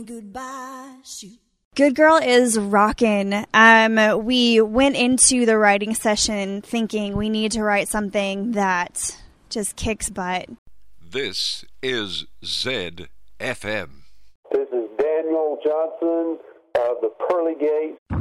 Goodbye, shoot. Good Girl is rockin'. We went into the writing session thinking we need to write something that just kicks butt. This is ZFM. This is Daniel Johnson of the Pearly Gates.